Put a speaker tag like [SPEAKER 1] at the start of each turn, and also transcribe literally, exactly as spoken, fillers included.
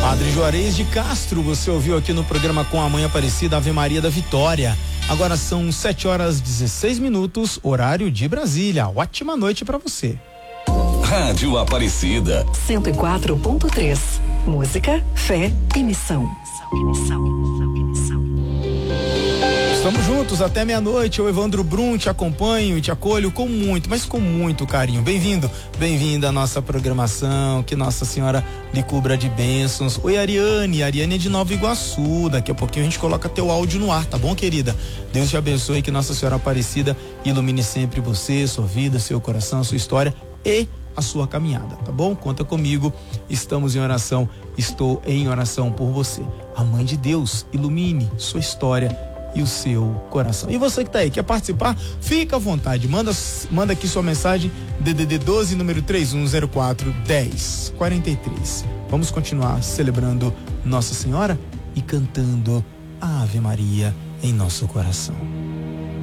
[SPEAKER 1] Padre Juarez de Castro, você ouviu aqui no programa Com a Mãe Aparecida, Ave Maria da Vitória. Agora são sete horas e dezesseis minutos, horário de Brasília. Ótima noite para você.
[SPEAKER 2] Rádio Aparecida
[SPEAKER 3] cento e quatro ponto três. Música, fé e missão. Missão, missão, missão.
[SPEAKER 1] Estamos juntos até meia-noite. Eu, Evandro Brum, te acompanho e te acolho com muito, mas com muito carinho. Bem-vindo, bem-vinda à nossa programação. Que Nossa Senhora lhe cubra de bênçãos. Oi, Ariane. Ariane é de Nova Iguaçu. Daqui a pouquinho a gente coloca teu áudio no ar, tá bom, querida? Deus te abençoe, que Nossa Senhora Aparecida ilumine sempre você, sua vida, seu coração, sua história e a sua caminhada, tá bom? Conta comigo, estamos em oração, estou em oração por você. A Mãe de Deus ilumine sua história e o seu coração. E você que tá aí, quer participar? Fica à vontade, manda, manda aqui sua mensagem, D D D doze, número três um zero quatro, dez, quarenta e três. Vamos continuar celebrando Nossa Senhora e cantando a Ave Maria em nosso coração.